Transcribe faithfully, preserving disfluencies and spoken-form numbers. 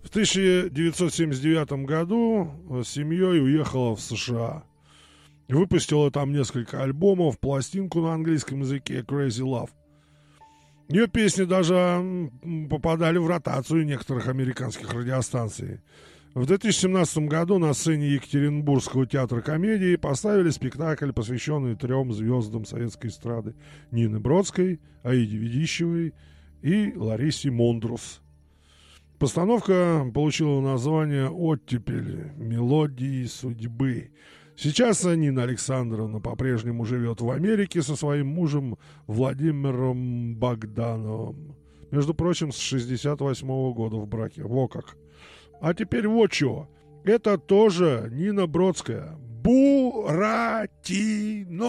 В тысяча девятьсот семьдесят девятом году с семьей уехала в США. Выпустила там несколько альбомов, пластинку на английском языке «Crazy Love». Ее песни даже попадали в ротацию некоторых американских радиостанций. В две тысячи семнадцатом году на сцене Екатеринбургского театра комедии поставили спектакль, посвященный трем звездам советской эстрады: Нине Бродской, Аиде Ведищевой и Ларисе Мондрус. Постановка получила название «Оттепель. Мелодии судьбы». Сейчас Нина Александровна по-прежнему живет в Америке со своим мужем Владимиром Богдановым. Между прочим, с шестьдесят восьмого года в браке. Во как. А теперь вот чего. Это тоже Нина Бродская. Буратино.